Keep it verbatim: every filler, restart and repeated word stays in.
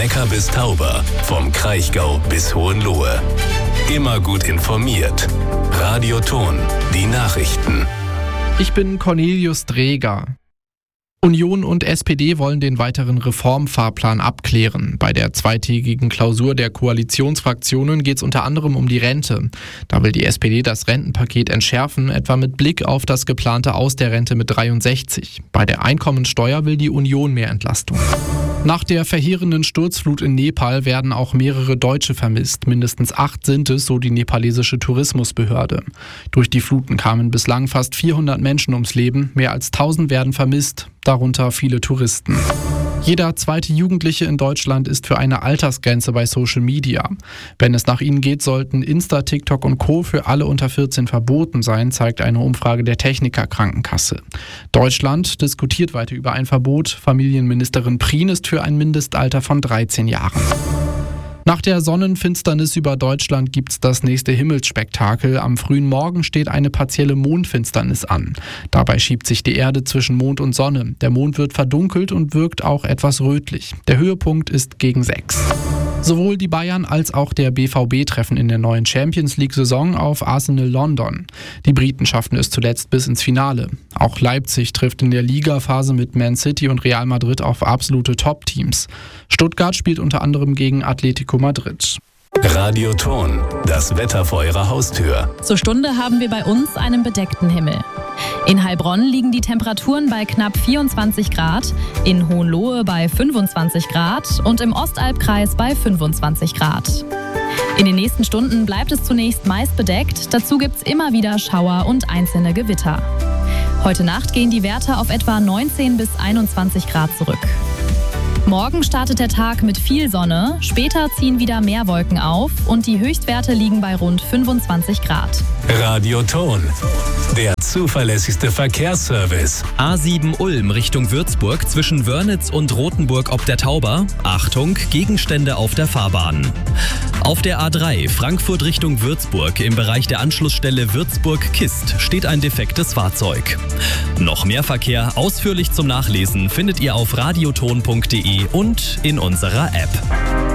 Neckar bis Tauber, vom Kraichgau bis Hohenlohe. Immer gut informiert. Radio Thon, die Nachrichten. Ich bin Cornelius Dreger. Union und S P D wollen den weiteren Reformfahrplan abklären. Bei der zweitägigen Klausur der Koalitionsfraktionen geht es unter anderem um die Rente. Da will die S P D das Rentenpaket entschärfen, etwa mit Blick auf das geplante Aus der Rente mit dreiundsechzig. Bei der Einkommensteuer will die Union mehr Entlastung. Nach der verheerenden Sturzflut in Nepal werden auch mehrere Deutsche vermisst. Mindestens acht sind es, so die nepalesische Tourismusbehörde. Durch die Fluten kamen bislang fast vierhundert Menschen ums Leben. Mehr als tausend werden vermisst, darunter viele Touristen. Jeder zweite Jugendliche in Deutschland ist für eine Altersgrenze bei Social Media. Wenn es nach ihnen geht, sollten Insta, TikTok und Co. für alle unter vierzehn verboten sein, zeigt eine Umfrage der Techniker Krankenkasse. Deutschland diskutiert weiter über ein Verbot. Familienministerin Prien ist für ein Mindestalter von dreizehn Jahren. Nach der Sonnenfinsternis über Deutschland gibt's das nächste Himmelsspektakel. Am frühen Morgen steht eine partielle Mondfinsternis an. Dabei schiebt sich die Erde zwischen Mond und Sonne. Der Mond wird verdunkelt und wirkt auch etwas rötlich. Der Höhepunkt ist gegen sechs. Sowohl die Bayern als auch der B V B treffen in der neuen Champions-League-Saison auf Arsenal London. Die Briten schafften es zuletzt bis ins Finale. Auch Leipzig trifft in der Ligaphase mit Man City und Real Madrid auf absolute Top-Teams. Stuttgart spielt unter anderem gegen Atletico Madrid. Radio Thon, das Wetter vor Ihrer Haustür. Zur Stunde haben wir bei uns einen bedeckten Himmel. In Heilbronn liegen die Temperaturen bei knapp vierundzwanzig Grad, in Hohenlohe bei fünfundzwanzig Grad und im Ostalbkreis bei fünfundzwanzig Grad. In den nächsten Stunden bleibt es zunächst meist bedeckt, dazu gibt es immer wieder Schauer und einzelne Gewitter. Heute Nacht gehen die Werte auf etwa neunzehn bis einundzwanzig Grad zurück. Morgen startet der Tag mit viel Sonne, später ziehen wieder mehr Wolken auf und die Höchstwerte liegen bei rund fünfundzwanzig Grad. Radio Thon, der zuverlässigste Verkehrsservice. A sieben Ulm Richtung Würzburg zwischen Wörnitz und Rothenburg ob der Tauber. Achtung, Gegenstände auf der Fahrbahn. Auf der A drei Frankfurt Richtung Würzburg im Bereich der Anschlussstelle Würzburg-Kist steht ein defektes Fahrzeug. Noch mehr Verkehr ausführlich zum Nachlesen findet ihr auf radioton punkt de und in unserer App.